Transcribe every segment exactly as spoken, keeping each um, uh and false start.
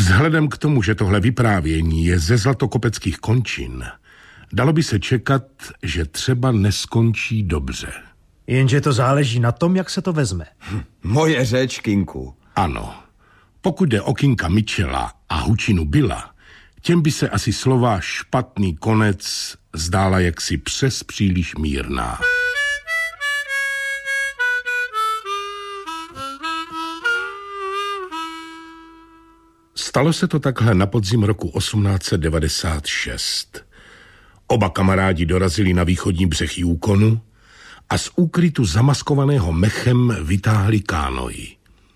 Vzhledem k tomu, že tohle vyprávění je ze zlatokopeckých končin, dalo by se čekat, že třeba neskončí dobře. Jenže to záleží na tom, jak se to vezme. Hm, moje řeč, Kinku. Ano. Pokud jde o Kinka Mitchella a Hučinu Billa, těm by se asi slova špatný konec zdála jaksi přes příliš mírná. Stalo se to takhle na podzim roku osmnáct set devadesát šest. Oba kamarádi dorazili na východní břeh Yukonu a z úkrytu zamaskovaného mechem vytáhli kánoji.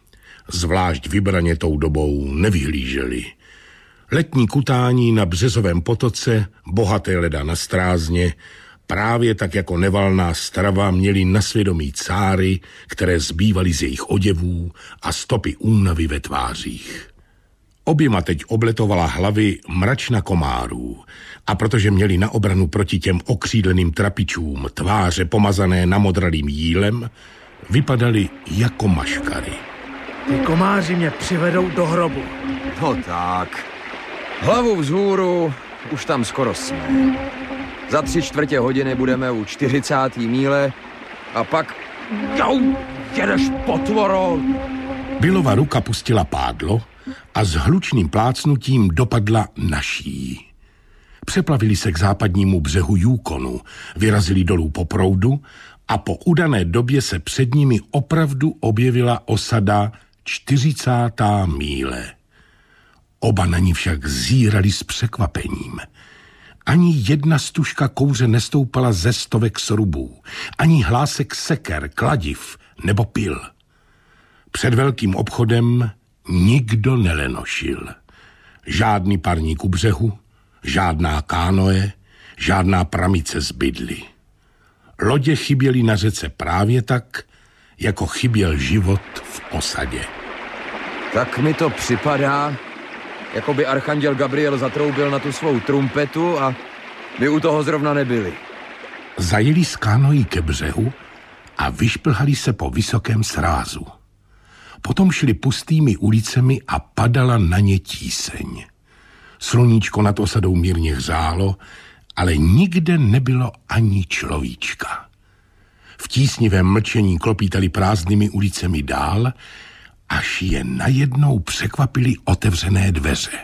Zvlášť vybraně tou dobou nevyhlíželi. Letní kutání na březovém potoce, bohaté leda na strázně, právě tak jako nevalná strava měli na svědomí cáry, které zbývaly z jejich oděvů a stopy únavy ve tvářích. Oběma teď obletovala hlavy mračna komárů a protože měli na obranu proti těm okřídleným trapičům tváře pomazané namodralým jílem, vypadali jako maškary. Ty komáři mě přivedou do hrobu. No tak. Hlavu vzhůru, už tam skoro jsme. Za tři čtvrtě hodiny budeme u čtyřicáté míle a pak... Jau, jedeš potvoro! Billova ruka pustila pádlo a s hlučným plácnutím dopadla naší. Přeplavili se k západnímu břehu Yukonu, vyrazili dolů po proudu a po udané době se před nimi opravdu objevila osada čtyřicátá míle. Oba na ní však zírali s překvapením. Ani jedna stužka kouře nestoupala ze stovek srubů, ani hlásek seker, kladiv nebo pil. Před velkým obchodem nikdo nelenošil. Žádný parník u břehu, žádná kánoe, žádná pramice z bydly. Lodě chyběly na řece právě tak, jako chyběl život v osadě. Tak mi to připadá, jako by archanděl Gabriel zatroubil na tu svou trumpetu a my u toho zrovna nebyli. Zajeli z kánojí ke břehu a vyšplhali se po vysokém srázu. Potom šli pustými ulicemi a padala na ně tíseň. Sluníčko nad osadou mírně hřálo, ale nikde nebylo ani človíčka. V tísnivém mlčení klopítali prázdnými ulicemi dál, až je najednou překvapily otevřené dveře.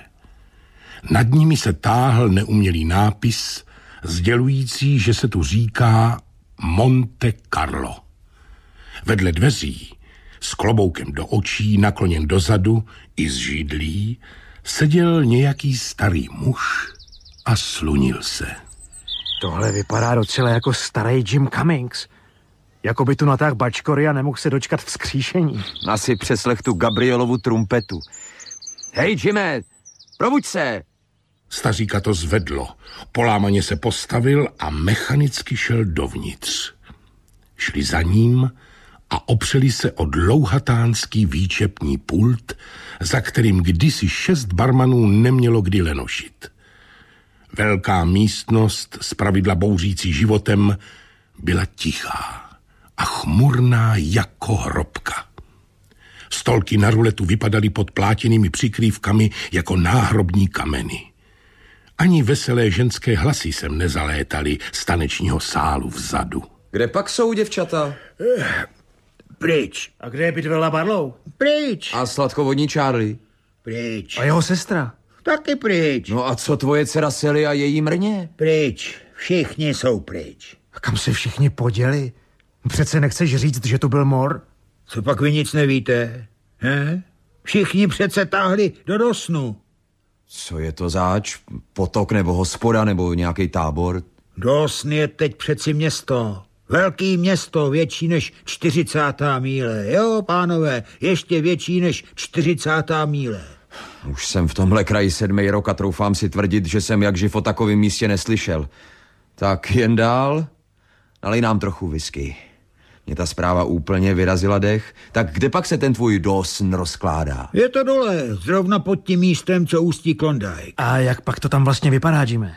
Nad nimi se táhl neumělý nápis, sdělující, že se tu říká Monte Carlo. Vedle dveří, s kloboukem do očí, nakloněn dozadu i z židlí, seděl nějaký starý muž a slunil se. Tohle vypadá docela jako starý Jim Cummings. Jako by tu natáhl bačkory a nemohl se dočkat vzkříšení. Asi přeslech tu Gabrielovu trumpetu. Hej, Jime, probuď se! Staříka to zvedlo, polámaně se postavil a mechanicky šel dovnitř. Šli za ním a opřeli se o dlouhatánský výčepní pult, za kterým kdysi šest barmanů nemělo kdy lenošit. Velká místnost, zpravidla bouřící životem, byla tichá a chmurná jako hrobka. Stolky na ruletu vypadaly pod plátěnými přikrývkami jako náhrobní kameny. Ani veselé ženské hlasy sem nezalétaly z tanečního sálu vzadu. Kde pak jsou děvčata? Pryč. A kde je Bidwella Barlow? Pryč. A sladkovodní Charlie? Pryč. A jeho sestra? Taky pryč. No a co tvoje dcera Sally a její mrně? Pryč. Všichni jsou pryč. A kam se všichni poděli? Přece nechceš říct, že to byl mor? Co pak vy nic nevíte? He? Všichni přece táhli do Dosnu. Co je to zač? Potok nebo hospoda nebo nějaký tábor? Dosn je teď přeci město. Velký město, větší než čtyřicátá míle. Jo, pánové, ještě větší než čtyřicátá míle. Už jsem v tomhle kraji sedmý rok a troufám si tvrdit, že jsem jak živ o takovém místě neslyšel. Tak jen dál, nalej nám trochu whisky. Mě ta zpráva úplně vyrazila dech. Tak kde pak se ten tvůj Dawson rozkládá? Je to dole, zrovna pod tím místem, co ústí Klondike. A jak pak to tam vlastně vypadá, Jimmy?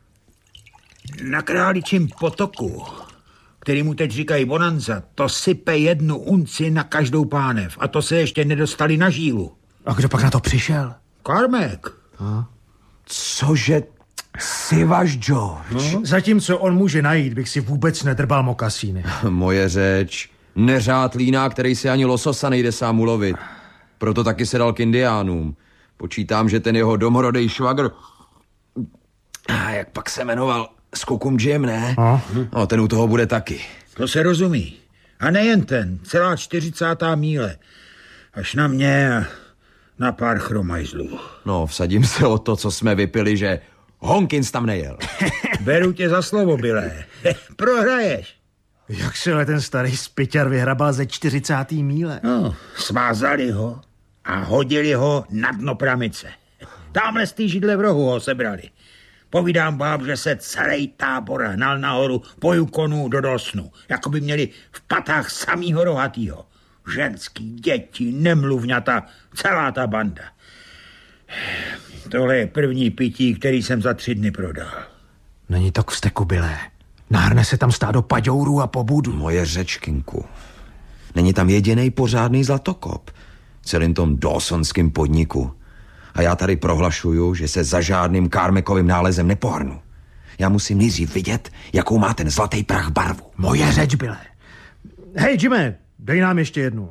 Na Králičím potoku, který mu teď říkají Bonanza, to sype jednu unci na každou pánev. A to se ještě nedostali na žílu. A kdo pak na to přišel? Karmek. A? Cože jsi váš George? No. Zatímco on může najít, bych si vůbec nedrbal mokasíny. Moje řeč. Neřád líná, který si ani lososa nejde sám ulovit. Proto taky se dal k indiánům. Počítám, že ten jeho domorodej švagr... A jak pak se jmenoval? Skokum Jim, ne? A? No, ten u toho bude taky. To se rozumí. A nejen ten, celá čtyřicátá míle. Až na mě a na pár chromajzlů. No, vsadím se o to, co jsme vypili, že Honkins tam nejel. Beru tě za slovo, Bile. Prohraješ. Jak se ale ten starý spyťar vyhrabal ze čtyřicátý míle? No, svázali ho a hodili ho na dno pramice. Támhle z té židle v rohu ho sebrali. Povídám vám, že se celý tábor hnal nahoru po Yukonu do Dosnu, jako by měli v patách samýho rohatýho. Ženský, děti, nemluvňata, celá ta banda. Tohle je první pití, který jsem za tři dny prodal. Není to k vzteku, Bile. Nahrne se tam stádo paďourů a pobudu. Moje řeč, Kinku. Není tam jedinej pořádný zlatokop. Celým tom dawsonském podniku. A já tady prohlašuju, že se za žádným Karmekovým nálezem nepohrnu. Já musím nejdřív vidět, jakou má ten zlatý prach barvu. Moje řeč, Bile. Hej, Jimmy, dej nám ještě jednu.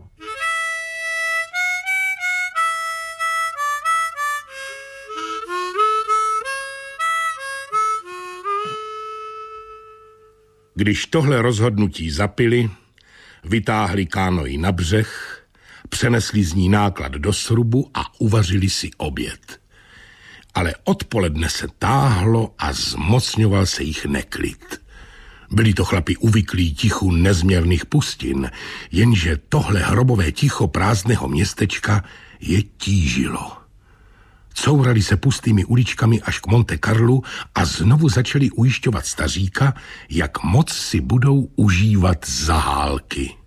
Když tohle rozhodnutí zapili, vytáhli kánoi na břeh, přenesli z ní náklad do srubu a uvařili si oběd. Ale odpoledne se táhlo a zmocňoval se jich neklid. Byli to chlapi uvyklí tichu nezměrných pustin, jenže tohle hrobové ticho prázdného městečka je tížilo. Courali se pustými uličkami až k Monte Carlu a znovu začali ujišťovat staříka, jak moc si budou užívat zahálky.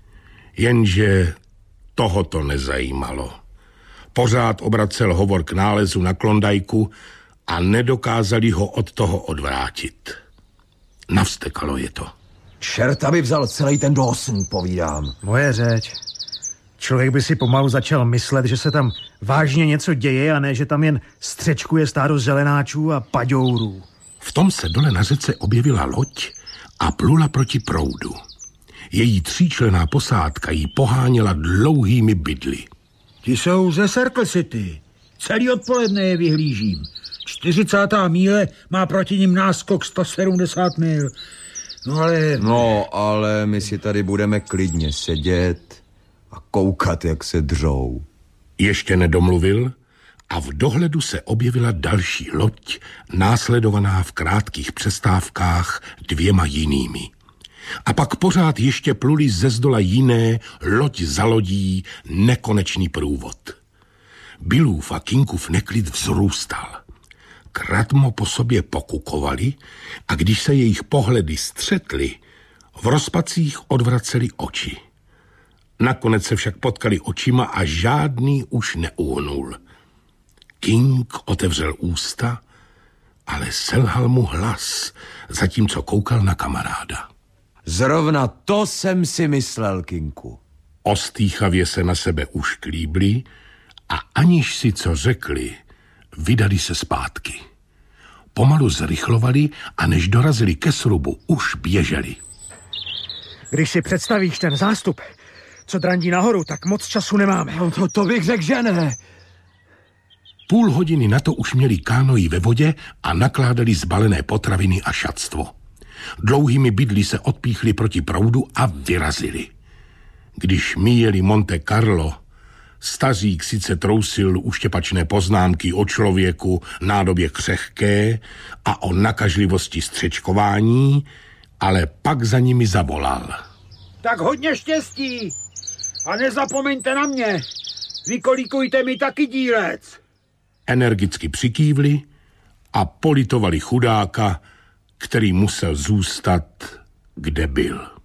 Jenže toho to nezajímalo. Pořád obracel hovor k nálezu na Klondajku a nedokázali ho od toho odvrátit. Navstekalo je to. Čert, aby vzal celý ten Dawson, povídám. Moje řeč. Člověk by si pomalu začal myslet, že se tam vážně něco děje a ne, že tam jen střečkuje stádo zelenáčů a paďourů. V tom se dole na řece objevila loď a plula proti proudu. Její tříčlenná posádka jí poháněla dlouhými bydly. Ti jsou ze Circle City. Celý odpoledne je vyhlížím. čtyřicátá míle má proti nim náskok sto sedmdesát mil. No ale... No, ale my si tady budeme klidně sedět a koukat, jak se dřou. Ještě nedomluvil a v dohledu se objevila další loď, následovaná v krátkých přestávkách dvěma jinými. A pak pořád ještě pluli ze zdola jiné, loď za lodí, nekonečný průvod. Billův a Kinkův neklid vzrůstal. Kratmo po sobě pokukovali a když se jejich pohledy střetly, v rozpacích odvraceli oči. Nakonec se však potkali očima a žádný už neuhnul. King otevřel ústa, ale selhal mu hlas, zatímco koukal na kamaráda. Zrovna to jsem si myslel, Kinku. Ostýchavě se na sebe ušklíbli a aniž si co řekli, vydali se zpátky. Pomalu zrychlovali a než dorazili ke srubu, už běželi. Když si představíš ten zástup, co drandí nahoru, tak moc času nemáme. No to, to bych řekl, že ne. Půl hodiny na to už měli kánoji ve vodě a nakládali zbalené potraviny a šatstvo. Dlouhými bydly se odpíchli proti proudu a vyrazili. Když míjeli Monte Carlo, stařík sice trousil uštěpačné poznámky o člověku nádobě křehké a o nakažlivosti střečkování, ale pak za nimi zavolal. Tak hodně štěstí a nezapomeňte na mě. Vykolíkujte mi taky dílec. Energicky přikývli a politovali chudáka, který musel zůstat, kde byl.